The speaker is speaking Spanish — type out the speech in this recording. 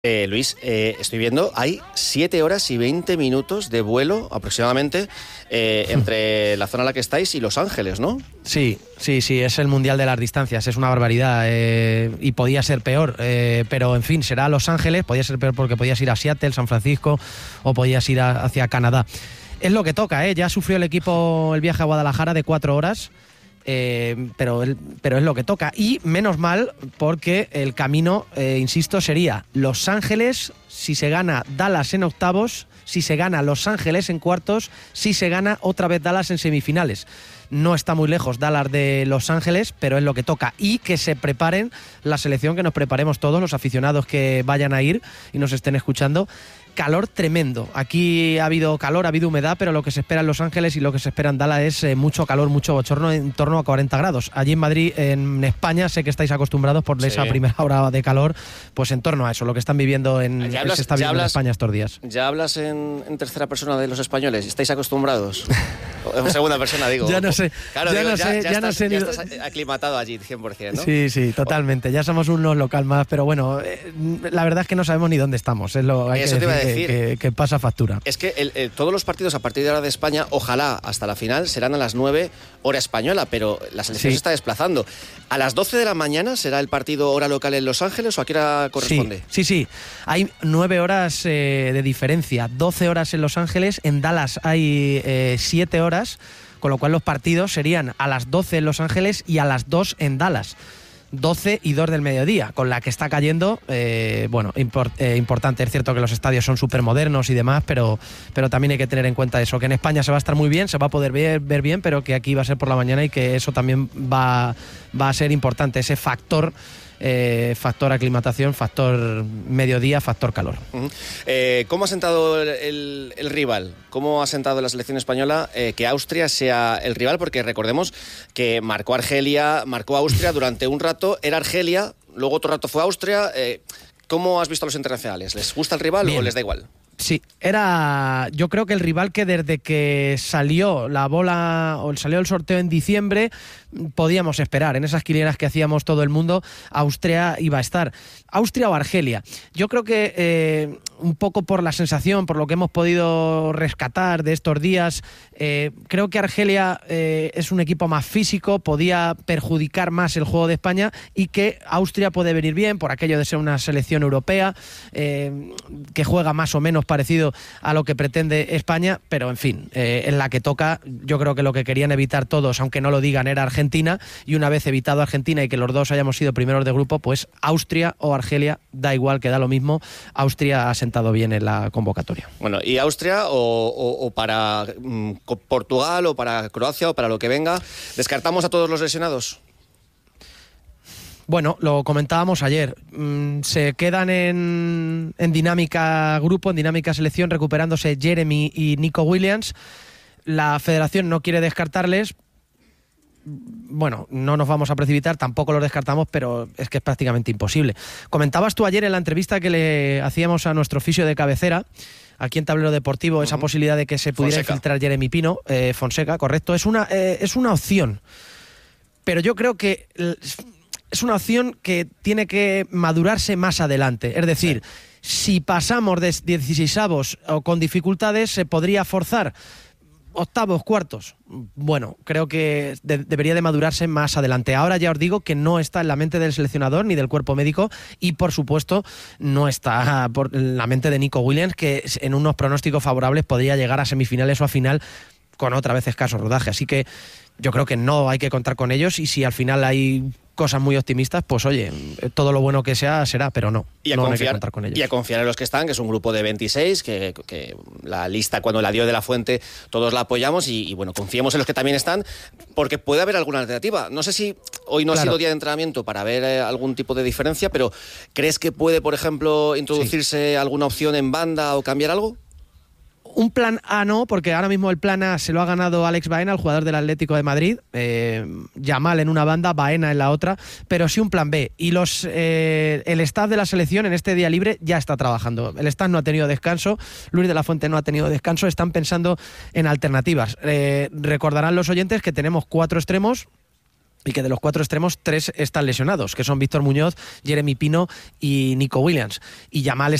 Luis, estoy viendo, hay 7 horas y 20 minutos de vuelo aproximadamente entre la zona en la que estáis y Los Ángeles, ¿no? Sí, es el mundial de las distancias, es una barbaridad y podía ser peor, pero en fin, será Los Ángeles, podía ser peor porque podías ir a Seattle, San Francisco o podías ir hacia Canadá. Es lo que toca, ya sufrió el equipo el viaje a Guadalajara de 4 horas. Pero es lo que toca y menos mal porque el camino, insisto, sería Los Ángeles si se gana Dallas en octavos, si se gana Los Ángeles en cuartos, si se gana otra vez Dallas en semifinales. No está muy lejos Dallas de Los Ángeles, pero es lo que toca. Y que se preparen la selección, que nos preparemos todos los aficionados que vayan a ir y nos estén escuchando. Calor tremendo. Aquí ha habido calor, ha habido humedad, pero lo que se espera en Los Ángeles y lo que se espera en Dallas es mucho calor, mucho bochorno, en torno a 40 grados. Allí en Madrid, en España, sé que estáis acostumbrados por esa primera hora de calor, pues en torno a eso, lo que están viviendo se está viviendo en España estos días. ¿Ya hablas en tercera persona de los españoles? ¿Estáis acostumbrados? En segunda persona, digo. Ya no sé. Claro, ya digo, no sé. Ya estás aclimatado allí 100%, ¿no? Sí, totalmente. Ya somos unos local más, pero bueno, la verdad es que no sabemos ni dónde estamos. Es lo hay eso que decir. Que pasa factura. Es que todos los partidos a partir de ahora de España, ojalá hasta la final, serán a las 9 hora española, pero la selección se está desplazando. ¿A las 12 de la mañana será el partido hora local en Los Ángeles o a qué hora corresponde? Sí. Hay 9 horas de diferencia, 12 horas en Los Ángeles, en Dallas hay 7 horas, con lo cual los partidos serían a las 12 en Los Ángeles y a las 2 en Dallas. 12 y 2 del mediodía, con la que está cayendo, importante. Es cierto que los estadios son súper modernos y demás, pero también hay que tener en cuenta eso, que en España se va a estar muy bien, se va a poder ver bien, pero que aquí va a ser por la mañana y que eso también va a ser importante, ese factor aclimatación, factor mediodía, factor calor. ¿Cómo ha sentado el rival? ¿Cómo ha sentado la selección española que Austria sea el rival? Porque recordemos que marcó Austria durante un rato, era Argelia, luego otro rato fue Austria. ¿Cómo has visto a los internacionales? ¿Les gusta el rival o les da igual? Sí, yo creo que el rival que desde que salió la bola o salió el sorteo en diciembre podíamos esperar. En esas quinielas que hacíamos todo el mundo, Austria iba a estar. Austria o Argelia. Yo creo que un poco por la sensación, por lo que hemos podido rescatar de estos días, creo que Argelia es un equipo más físico, podía perjudicar más el juego de España y que Austria puede venir bien por aquello de ser una selección europea que juega más o menos parecido a lo que pretende España, pero en fin, en la que toca, yo creo que lo que querían evitar todos, aunque no lo digan, era Argentina, y una vez evitado Argentina y que los dos hayamos sido primeros de grupo, pues Austria o Argelia, da igual, que da lo mismo. Austria ha sentado bien en la convocatoria. Bueno, ¿y Austria o para Portugal o para Croacia o para lo que venga, descartamos a todos los lesionados? Bueno, lo comentábamos ayer, se quedan en dinámica grupo, en dinámica selección, recuperándose Jeremy y Nico Williams. La federación no quiere descartarles. Bueno, no nos vamos a precipitar, tampoco los descartamos, pero es que es prácticamente imposible. Comentabas tú ayer en la entrevista que le hacíamos a nuestro fisio de cabecera, aquí en Tablero Deportivo, esa posibilidad de que se pudiera infiltrar Jeremy Pino, Fonseca, correcto, es una opción, pero yo creo que es una opción que tiene que madurarse más adelante. Es decir, si pasamos de 16avos o con dificultades, se podría forzar octavos, cuartos. Bueno, creo que debería de madurarse más adelante. Ahora ya os digo que no está en la mente del seleccionador ni del cuerpo médico y, por supuesto, no está en la mente de Nico Williams, que en unos pronósticos favorables podría llegar a semifinales o a final con otra vez escaso rodaje. Así que yo creo que no hay que contar con ellos, y si al final hay cosas muy optimistas, pues oye, todo lo bueno que sea será, pero no hay que contar con ellos. Y a confiar en los que están, que es un grupo de 26, que la lista cuando la dio de la Fuente todos la apoyamos y bueno, confiemos en los que también están, porque puede haber alguna alternativa. No sé si hoy no ha sido día de entrenamiento para ver algún tipo de diferencia, pero ¿crees que puede, por ejemplo, introducirse alguna opción en banda o cambiar algo? Un plan A no, porque ahora mismo el plan A se lo ha ganado Alex Baena, el jugador del Atlético de Madrid. Yamal en una banda, Baena en la otra, pero sí un plan B. Y el staff de la selección en este día libre ya está trabajando. El staff no ha tenido descanso, Luis de la Fuente no ha tenido descanso, están pensando en alternativas. Recordarán los oyentes que tenemos 4 extremos. y que de los 4 extremos 3 están lesionados, que son Víctor Muñoz, Jeremy Pino y Nico Williams. Y Yamal